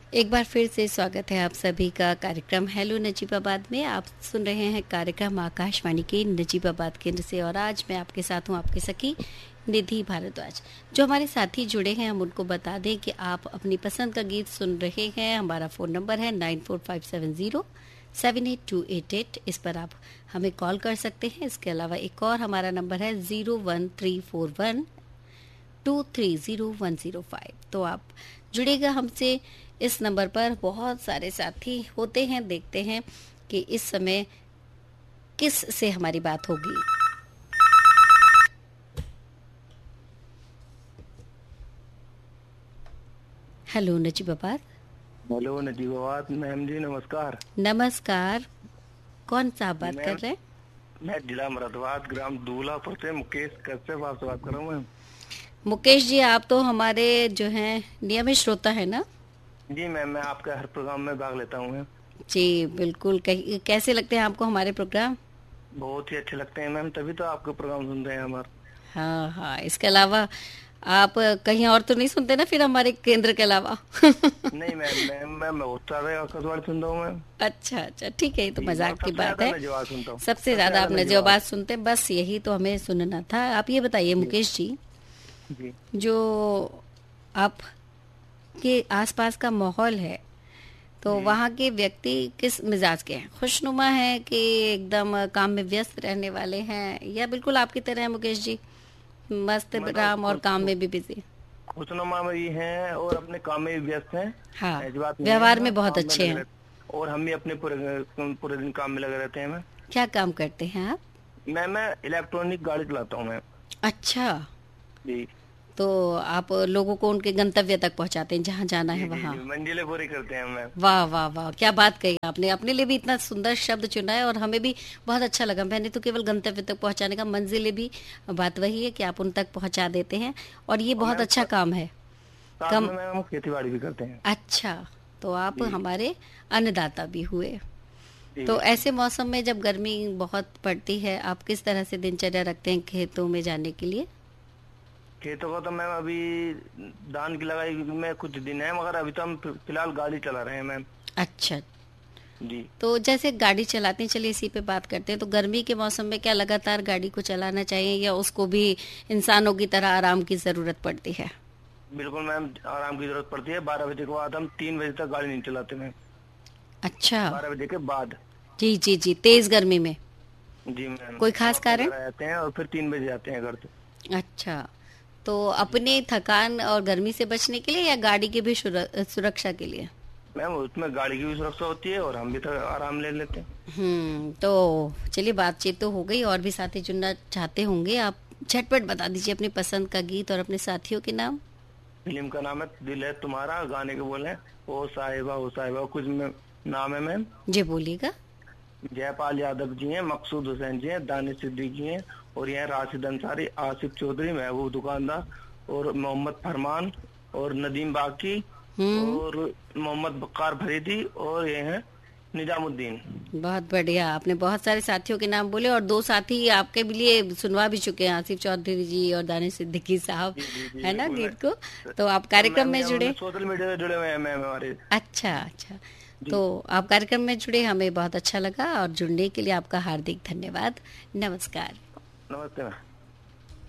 एक बार फिर से स्वागत है आप सभी का कार्यक्रम हेलो नजीबाबाद में। आप सुन रहे हैं कार्यक्रम आकाशवाणी के नजीबाबाद केंद्र से और आज मैं आपके साथ हूं आपकी सखी निधि भारद्वाज। जो हमारे साथी जुड़े हैं हम उनको बता दें कि आप अपनी पसंद का गीत सुन रहे हैं। हमारा फ़ोन नंबर है 9457078288। इस पर आप हमें कॉल कर सकते हैं। इसके अलावा एक और हमारा नंबर है 01341230105। तो आप जुड़ेगा हमसे इस नंबर पर। बहुत सारे साथी होते हैं, देखते हैं कि इस समय किस से हमारी बात होगी। Hello Najibabad. Hello Najibabad ma'am जी, नमस्कार। नमस्कार, कौन सा आप बात मैम, कर रहे हैं? मैं जिला मुरादाबाद ग्राम दूलापुर से मुकेश कश्यप आपसे बात कर रहा हूँ मैम। मुकेश जी, आप तो हमारे जो हैं नियमित श्रोता है ना? जी मैम, मैं आपके हर प्रोग्राम में भाग लेता हूँ मैम। जी बिल्कुल। कैसे लगते हैं आपको हमारे प्रोग्राम? बहुत ही अच्छे लगते हैं मैम, तभी तो आपके प्रोग्राम सुनते हैं हमारे। हाँ हाँ, इसके अलावा आप कहीं और तो नहीं सुनते ना फिर हमारे केंद्र के अलावा? नहीं मैम मैं बहुत सारे आकाशवाणी सुनता हूँ मैम। अच्छा अच्छा, ठीक है, ये तो जी, मजाक और की सबसे बात ज्यादा है। नजीबाबाद सुनता हूँ। सबसे ज्यादा आप नजीबाबाद। नजीबाबाद सुनते हैं, बस यही तो हमें सुनना था। आप ये बताइए जी मुकेश जी, जी जो आपके आसपास का माहौल है तो जी वहाँ के व्यक्ति किस मिजाज के हैं? खुशनुमा है कि एकदम काम में व्यस्त रहने वाले हैं, या बिल्कुल आपकी तरह है मुकेश जी, मस्त मतलब राम और काम में भी बिजी? खुशनुमा में भी हैं और अपने काम में भी व्यस्त हैं। हाँ, ऐसी बात नहीं है, व्यवहार हाँ में बहुत काम में अच्छे लगे हैं। रहते। और हम भी अपने पूरे दिन काम में लगे रहते हैं मैम। क्या काम करते हैं आप? मैं इलेक्ट्रॉनिक गाड़ी चलाता हूँ मैं। अच्छा, जी तो आप लोगों को उनके गंतव्य तक पहुंचाते हैं, जहाँ जाना जी है जी वहाँ? जी मंजिलें पूरी करते हैं मैम। वाह वाह वाह, क्या बात कही आपने। अपने लिए भी इतना सुंदर शब्द चुना है और हमें भी बहुत अच्छा लगा। मैंने तो केवल गंतव्य तक पहुंचाने का, मंजिलें भी बात वही है कि आप उन तक पहुंचा देते हैं और ये और बहुत मैम अच्छा काम है। साथ कम में मैम हम खेती बाड़ी भी करते हैं। अच्छा, तो आप जी हमारे अन्नदाता भी हुए। जी तो बिल्कुल। ऐसे मौसम में जब गर्मी बहुत पड़ती है, आप किस तरह से दिनचर्या रखते हैं खेतों में जाने के लिए? खेतों को तो मैम अभी धान की लगाई में कुछ दिन है, मगर अभी तो हम फिलहाल गाड़ी चला रहे हैं मैम। अच्छा, जी तो जैसे गाड़ी चलाते हैं, चलिए इसी पे बात करते हैं। तो गर्मी के मौसम में क्या लगातार गाड़ी को चलाना चाहिए, या उसको भी इंसानों की तरह आराम की जरूरत पड़ती है? बिल्कुल मैम, आराम की जरूरत पड़ती है। 12 बजे के बाद हम 3 बजे तक गाड़ी नहीं चलाते मैम। अच्छा, 12 बजे के बाद। जी जी जी, तेज गर्मी में? जी मैम, कोई हम खास अपने कारण? घर आ जाते हैं और फिर 3 बजे आते हैं घर से। अच्छा, तो जी अपने थकान और गर्मी से बचने के लिए या गाड़ी की भी सुरक्षा के लिए? मैम, उसमें गाड़ी की भी सुरक्षा होती है और हम भी तो आराम ले लेते हैं। तो चलिए, बातचीत तो हो गई, और भी साथी चुनना चाहते होंगे। आप झटपट बता दीजिए अपनी पसंद का गीत और अपने साथियों के नाम। फिल्म का नाम है दिल है तुम्हारा, गाने के बोले हैं ओ साहिबा कुछ में नाम है मैम। जी बोलिएगा। जयपाल यादव जी हैं, मकसूद हुसैन जी हैं, दानिश सिद्दीकी जी हैं, और ये हैं राशिद अंसारी, आसिफ चौधरी, महबूब दुकानदार, और मोहम्मद फरमान, और नदीम बाकी, हम्म, और मोहम्मद बक्कार फरीदी, और ये हैं निजामुद्दीन। बहुत बढ़िया, आपने बहुत सारे साथियों के नाम बोले और दो साथी आपके भी लिए सुनवा भी चुके हैं, आसिफ चौधरी जी और दानिश सिद्दीकी साहब, जी जी जी है ना बिल्कुल गीत को। तो आप सर कार्यक्रम मैम, में ये हम जुड़े? सोशल मीडिया से जुड़े हुए हैं मैम हमारे। अच्छा अच्छा, तो जी आप कार्यक्रम में जुड़े, हमें बहुत अच्छा लगा और जुड़ने के लिए आपका हार्दिक धन्यवाद। नमस्कार। नमस्ते मैम।